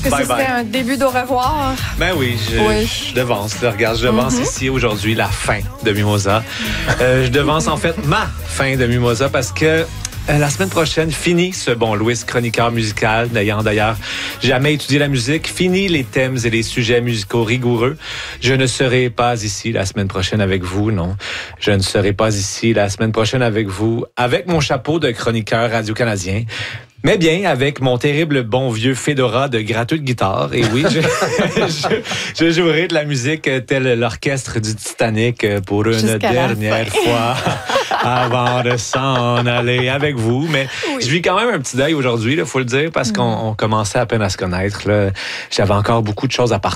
Que Bye ce serait bye. un début d'au revoir. Ben oui, je devance. Regarde, je devance ici aujourd'hui la fin de Mimosa. Je devance en fait ma fin de Mimosa parce que la semaine prochaine, fini ce bon Louis, chroniqueur musical, n'ayant d'ailleurs jamais étudié la musique, fini les thèmes et les sujets musicaux rigoureux. Je ne serai pas ici la semaine prochaine avec vous, non. Je ne serai pas ici la semaine prochaine avec vous, avec mon chapeau de chroniqueur radio-canadien. Mais bien, avec mon terrible bon vieux Fedora de gratteux de guitare. Et oui, je jouerai de la musique tel l'orchestre du Titanic pour une Jusqu'à la dernière fin. fois avant de s'en aller avec vous. Mais je vis quand même un petit deuil aujourd'hui, il faut le dire, parce qu'on commençait à peine à se connaître. Là. J'avais encore beaucoup de choses à partager.